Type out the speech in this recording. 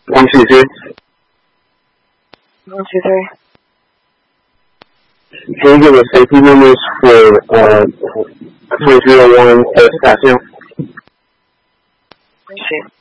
123. 123. Can you give us safety numbers for 2301 Pascal? Sí.